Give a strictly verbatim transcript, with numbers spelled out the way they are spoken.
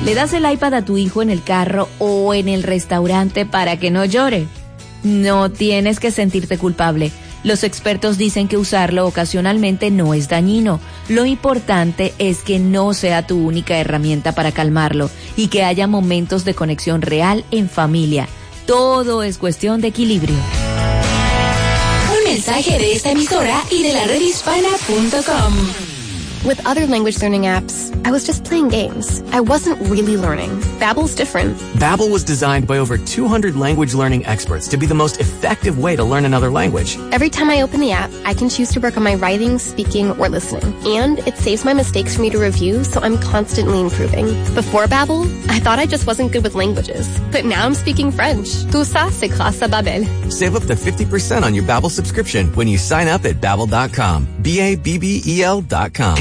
¿Le das el iPad a tu hijo en el carro o en el restaurante para que no llore? No tienes que sentirte culpable. Los expertos dicen que usarlo ocasionalmente no es dañino. Lo importante es que no sea tu única herramienta para calmarlo y que haya momentos de conexión real en familia. Todo es cuestión de equilibrio. Un mensaje de esta emisora y de la red hispana punto com. With other language learning apps, I was just playing games. I wasn't really learning. Babbel's different. Babbel was designed by over two hundred language learning experts to be the most effective way to learn another language. Every time I open the app, I can choose to work on my writing, speaking, or listening. And it saves my mistakes for me to review, so I'm constantly improving. Before Babbel, I thought I just wasn't good with languages. But now I'm speaking French. Tout ça, c'est grâce à Babbel. Save up to fifty percent on your Babbel subscription when you sign up at babbel dot com. B A B B E L dot com.